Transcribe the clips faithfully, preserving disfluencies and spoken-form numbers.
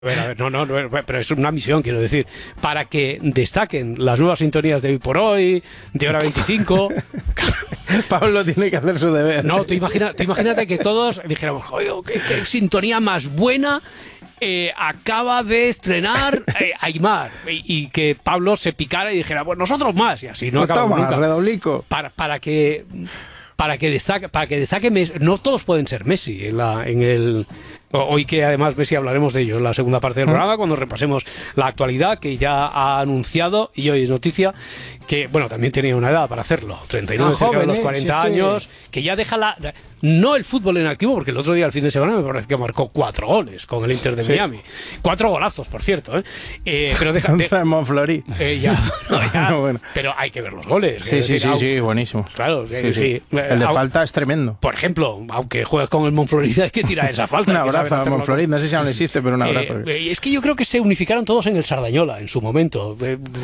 A ver, a ver, no, no, no, pero es una misión, quiero decir, para que destaquen las nuevas sintonías de Hoy por Hoy, de Hora veinticinco. Pablo tiene que hacer su deber. No, tú, imagina, tú imagínate que todos dijéramos, oye, qué, qué sintonía más buena eh, acaba de estrenar eh, Aimar, y, y que Pablo se picara y dijera, pues nosotros más, y así no pues acabamos toma, nunca. Redoblico. Para, para que... Para que destaque, para que destaque Messi. No todos pueden ser Messi en, la, en el... Hoy que además Messi hablaremos de ello en la segunda parte del programa, cuando repasemos la actualidad, que ya ha anunciado, y hoy es noticia, que, bueno, también tenía una edad para hacerlo, treinta y nueve, cerca de los cuarenta años, que ya deja la... No el fútbol en activo, porque el otro día, al fin de semana, me parece que marcó cuatro goles con el Inter de sí. Miami. Cuatro golazos, por cierto, ¿eh? eh pero deja... De, Contra el Monflori. Eh, ya, no, ya bueno. Pero hay que ver los goles. Sí, sí, decir, sí, sí, buenísimo. Claro, sí, sí, sí. sí. El de falta es tremendo. Por ejemplo, aunque juegues con el Monflorida, hay que tirar esa falta. Un abrazo a Monflorida, no sé si aún existe, pero un abrazo. Eh, es que yo creo que se unificaron todos en el Sardañola en su momento.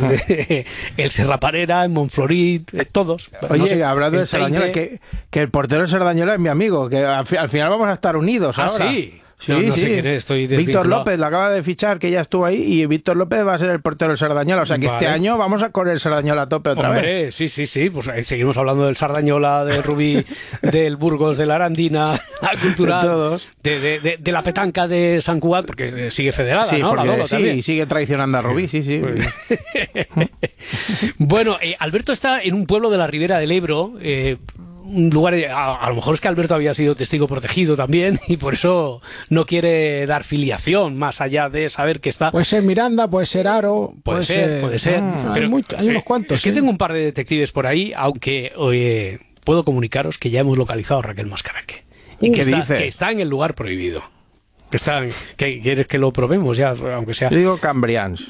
El Serraparera, el Monflorid, todos. Oye, no sé, hablando de Sardañola, que, que el portero de Sardañola es mi amigo, que al, al final vamos a estar unidos ¿Ah, ahora. sí? Sí, no, no sí. sé quién es, estoy Víctor López lo acaba de fichar, que ya estuvo ahí, y Víctor López va a ser el portero del Sardañola. O sea que vale. Este año vamos a con el Sardañola a tope otra Hombre, vez. sí, sí, sí. Pues seguimos hablando del Sardañola, del Rubí, del Burgos, de la Arandina, la cultural, de, todos. De, de, de, de la petanca de San Cugat, porque sigue federada, sí, ¿no? Porque, la Dolo, sí, y sigue traicionando a Rubí, sí, sí. sí. Bueno, eh, Alberto está en un pueblo de la Ribera del Ebro. Eh, un lugar, a, a lo mejor es que Alberto había sido testigo protegido también y por eso no quiere dar filiación más allá de saber que está... Puede ser Miranda, puede ser Aro... Puede, puede ser, ser, puede ser. Ah, pero, hay, muy, hay unos eh, cuantos. Es que ¿eh? tengo un par de detectives por ahí, aunque oye, puedo comunicaros que ya hemos localizado a Raquel Mascaraque. Y que, ¿Qué está, dice? que está en el lugar prohibido. Que está en, que, ¿Quieres que lo probemos ya? Aunque sea... Yo digo Cambrians.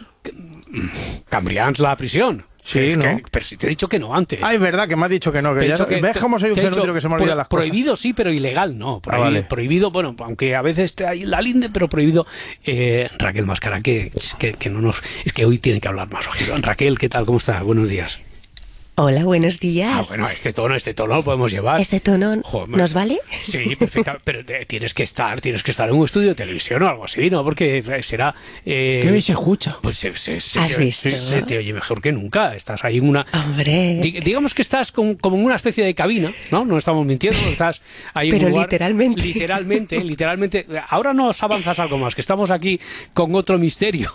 Cambrians, la prisión. Sí, es ¿no? que, pero si te he dicho que no antes. Ah, es verdad que me has dicho que no. Que ya, que, ¿ves cómo soy un cenutrio que se me olvida las cosas? Prohibido sí, pero ilegal no. Prohibido, ah, vale. prohibido, bueno, aunque a veces esté ahí la linde, pero prohibido. Eh, Raquel Mascara, que, que, que no nos... Es que hoy tiene que hablar más. Raquel, ¿qué tal? ¿Cómo estás? Buenos días. Hola, buenos días. Ah, bueno, este tono, este tono lo podemos llevar. ¿Este tono Joder, ¿nos vale? Sí, perfecto. Pero te, tienes que estar, tienes que estar en un estudio de televisión o algo así, ¿no? Porque será... Eh, ¿Qué bien se escucha? Pues se, se, se, ¿Has te, visto? Se, se te oye mejor que nunca. Estás ahí en una... Hombre. Di, digamos que estás con, como en una especie de cabina, ¿no? No estamos mintiendo, estás ahí Pero en un lugar, literalmente. Literalmente, literalmente. Ahora nos avanzas algo más, que estamos aquí con otro misterio.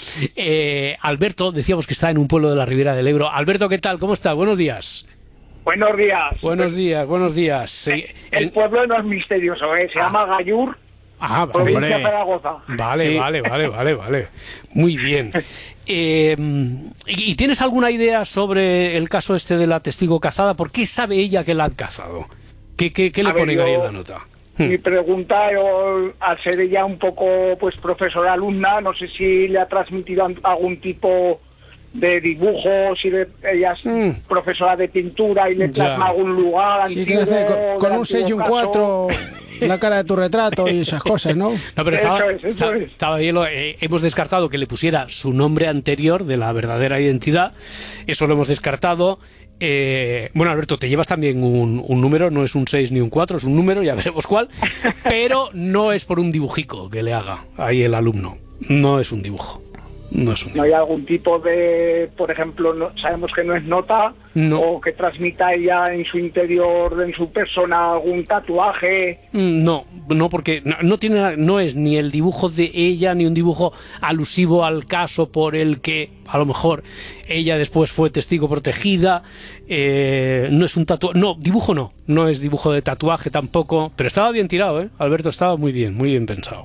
Eh, Alberto, decíamos que está en un pueblo de la Ribera del Ebro. Alberto, ¿qué tal? ¿Cómo está? Buenos días. Buenos días. Buenos días, buenos días. Sí, el, el pueblo no es misterioso, ¿eh? Se ah. llama Gallur, ah, provincia vale. de Zaragoza. Vale, sí. vale, vale, vale, vale. Muy bien. Eh, ¿y, ¿Y tienes alguna idea sobre el caso este de la testigo cazada? ¿Por qué sabe ella que la han cazado? ¿Qué, qué, qué le ver, ponen yo, ahí en la nota? Mi pregunta, yo, al ser ella un poco pues profesora alumna, no sé si le ha transmitido algún tipo de dibujos, y de, ella es mm. profesora de pintura y le plasma algún lugar sí, antiguo. Que con, con un seis y un cuatro, la cara de tu retrato y esas cosas, ¿no? No, pero eso estaba, es, eso estaba, es. estaba bien, lo, eh, hemos descartado que le pusiera su nombre anterior de la verdadera identidad, eso lo hemos descartado. Eh, bueno, Alberto, te llevas también un, un número, no es un seis ni un cuatro, es un número, ya veremos cuál, pero no es por un dibujico que le haga ahí el alumno, no es un dibujo. No, es un no hay algún tipo de, por ejemplo, no, sabemos que no es nota, no. o que transmita ella en su interior, en su persona, algún tatuaje. No, no, porque no, no tiene, no es ni el dibujo de ella ni un dibujo alusivo al caso por el que a lo mejor ella después fue testigo protegida. Eh, no es un tatuaje, no, dibujo no, no es dibujo de tatuaje tampoco, pero estaba bien tirado, ¿eh? Alberto, estaba muy bien, muy bien pensado.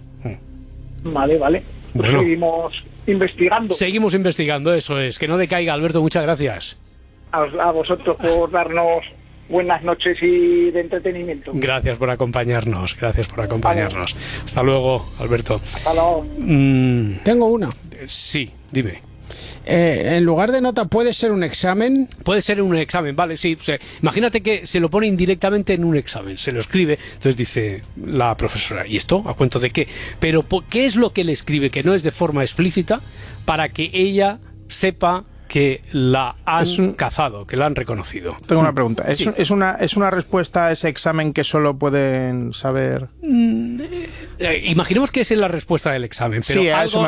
Vale, vale. Pues bueno. Seguimos investigando. Seguimos investigando, eso es. Que no decaiga, Alberto, muchas gracias. A, a vosotros por darnos buenas noches y de entretenimiento. Gracias por acompañarnos, gracias por acompañarnos. Hasta luego, Alberto. Hasta luego. Mm, Tengo una. Sí, dime. Eh, en lugar de nota, ¿puede ser un examen? Puede ser un examen, vale, sí. O sea, imagínate que se lo pone indirectamente en un examen, se lo escribe, entonces dice la profesora, ¿y esto? ¿A cuento de qué? Pero ¿qué es lo que le escribe? Que no es de forma explícita, para que ella sepa que la han Es un- cazado, que la han reconocido. Tengo una pregunta. ¿Es, Sí. es una, ¿Es una respuesta a ese examen que solo pueden saber? Eh, imaginemos que esa es la respuesta del examen, pero Sí, a algo, eso me